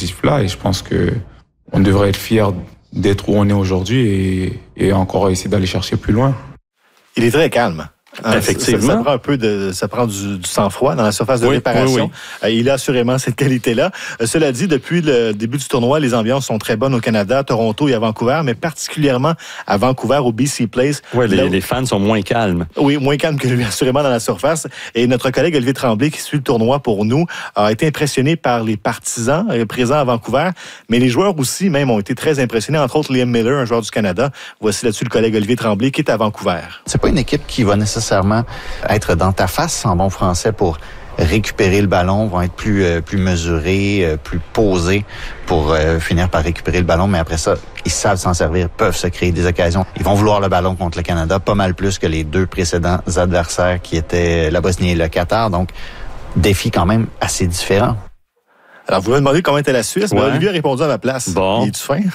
objectif-là et je pense que on devrait être fiers d'être où on est aujourd'hui et encore essayer d'aller chercher plus loin. Il est très calme. Effectivement. Ça prend un peu ça prend du sang-froid dans la surface de réparation. Oui. Il a assurément cette qualité-là. Cela dit, depuis le début du tournoi, les ambiances sont très bonnes au Canada, Toronto et à Vancouver, mais particulièrement à Vancouver, au BC Place. Oui, les fans sont moins calmes. Oui, moins calmes que lui, assurément, dans la surface. Et notre collègue Olivier Tremblay, qui suit le tournoi pour nous, a été impressionné par les partisans présents à Vancouver, mais les joueurs aussi, même, ont été très impressionnés, entre autres Liam Miller, un joueur du Canada. Voici là-dessus le collègue Olivier Tremblay, qui est à Vancouver. C'est pas une équipe qui va nécessairement être dans ta face en bon français pour récupérer le ballon, vont être plus mesurés, plus posés pour finir par récupérer le ballon, mais après ça, ils savent s'en servir, peuvent se créer des occasions. Ils vont vouloir le ballon contre le Canada, pas mal plus que les deux précédents adversaires qui étaient la Bosnie et le Qatar, donc défi quand même assez différent. Alors, vous me demandez comment était la Suisse. Ouais. Olivier a répondu à ma place. Bon. Il est-tu fin?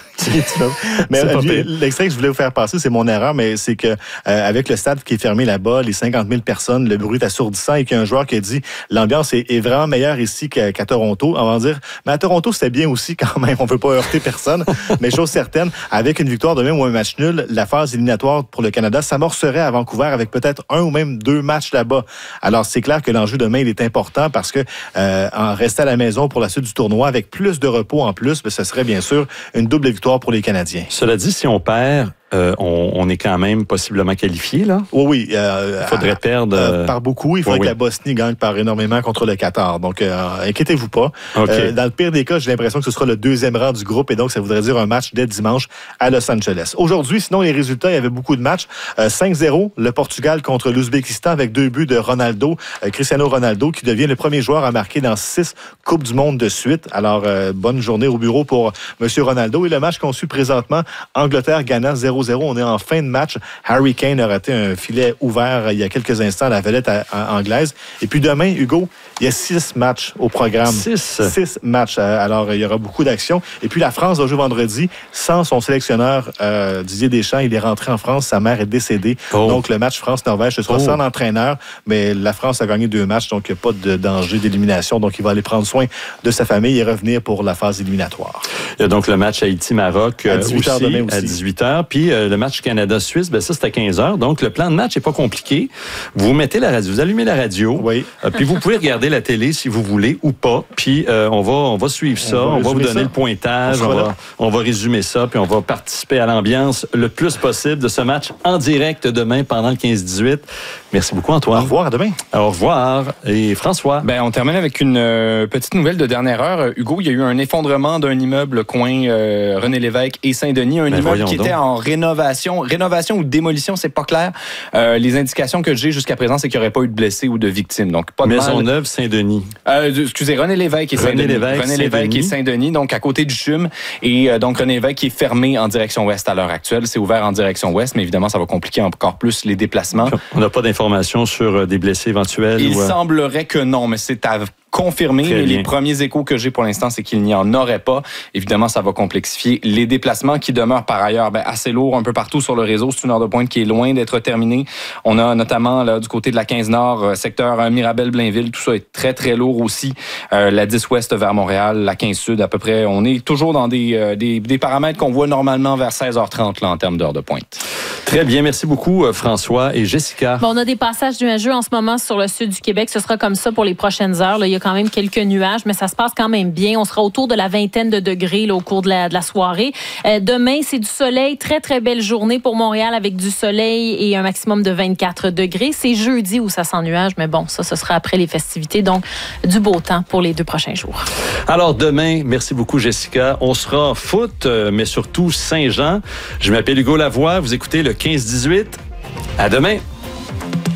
Mais Olivier, l'extrait que je voulais vous faire passer, c'est mon erreur, mais c'est que avec le stade qui est fermé là-bas, les 50 000 personnes, le bruit est assourdissant et qu'il y a un joueur qui a dit l'ambiance est vraiment meilleure ici qu'à Toronto. On va dire, mais à Toronto, c'était bien aussi quand même. On ne veut pas heurter personne. Mais chose certaine, avec une victoire de même ou un match nul, la phase éliminatoire pour le Canada s'amorcerait à Vancouver avec peut-être un ou même deux matchs là-bas. Alors, c'est clair que l'enjeu demain, il est important parce que en rester à la maison pour la suite du tournoi avec plus de repos en plus, ce serait bien sûr une double victoire pour les Canadiens. Cela dit, si on perd, on est quand même possiblement qualifié, là? Oui. Il faudrait perdre... par beaucoup. Il faudrait que la Bosnie gagne par énormément contre le Qatar. Donc, inquiétez-vous pas. Okay. Dans le pire des cas, j'ai l'impression que ce sera le deuxième rang du groupe et donc ça voudrait dire un match dès dimanche à Los Angeles. Aujourd'hui, sinon, les résultats, il y avait beaucoup de matchs. 5-0, le Portugal contre l'Ouzbékistan avec 2 buts de Ronaldo, Cristiano Ronaldo, qui devient le premier joueur à marquer dans 6 Coupes du Monde de suite. Alors, bonne journée au bureau pour M. Ronaldo. Et le match qu'on suit présentement, Angleterre-Ghana 0-0. On est en fin de match. Harry Kane a raté un filet ouvert il y a quelques instants à la Valette anglaise. Et puis demain, Hugo, il y a 6 matchs au programme. 6 matchs. Alors, il y aura beaucoup d'actions. Et puis la France va jouer vendredi sans son sélectionneur Didier Deschamps. Il est rentré en France. Sa mère est décédée. Donc, le match France-Norvège, ce sera sans entraîneur. Mais la France a gagné 2 matchs, donc il n'y a pas de danger d'élimination. Donc, il va aller prendre soin de sa famille et revenir pour la phase éliminatoire. Il y a donc le match Haïti-Maroc à 18h demain aussi. À 18h. Puis le match Canada-Suisse, ça, c'est à 15h. Donc, le plan de match n'est pas compliqué. Vous mettez la radio, vous allumez la radio. Oui. Puis vous pouvez regarder la télé si vous voulez ou pas. Puis on va suivre ça. On va vous donner le pointage. On va résumer ça. Puis on va participer à l'ambiance le plus possible de ce match en direct demain pendant le 15-18. Merci beaucoup, Antoine. Au revoir, à demain. Au revoir. Et François? On termine avec une petite nouvelle de dernière heure. Hugo, il y a eu un effondrement d'un immeuble coin René Lévesque et Saint-Denis. Un immeuble qui était en rénovation ou démolition, c'est pas clair. Les indications que j'ai jusqu'à présent, c'est qu'il n'y aurait pas eu de blessés ou de victimes. Donc, pas de Maisonneuve, Saint-Denis. Excusez, René Lévesque et Saint-Denis. René Lévesque et Saint-Denis, donc à côté du CHUM. Et donc, René Lévesque est fermé en direction ouest à l'heure actuelle. C'est ouvert en direction ouest, mais évidemment, ça va compliquer encore plus les déplacements. On n'a pas d'informations sur des blessés éventuels? Il semblerait que non, mais c'est à confirmé, mais les premiers échos que j'ai pour l'instant, c'est qu'il n'y en aurait pas. Évidemment, ça va complexifier les déplacements qui demeurent par ailleurs assez lourds un peu partout sur le réseau. C'est une heure de pointe qui est loin d'être terminée. On a notamment là, du côté de la 15 Nord, secteur Mirabel-Blainville, tout ça est très, très lourd aussi. La 10 Ouest vers Montréal, la 15 Sud à peu près. On est toujours dans des paramètres qu'on voit normalement vers 16h30 là, en termes d'heure de pointe. Très bien, merci beaucoup François et Jessica. On a des passages nuageux en ce moment sur le sud du Québec. Ce sera comme ça pour les prochaines heures. Là, il y a quand même quelques nuages, mais ça se passe quand même bien. On sera autour de la 20aine de degrés là, au cours de la soirée. Demain, c'est du soleil. Très, très belle journée pour Montréal avec du soleil et un maximum de 24 degrés. C'est jeudi où ça s'ennuage, mais bon, ça, ce sera après les festivités. Donc, du beau temps pour les 2 prochains jours. Alors, demain, merci beaucoup, Jessica. On sera foot, mais surtout Saint-Jean. Je m'appelle Hugo Lavoie. Vous écoutez le 15-18. À demain.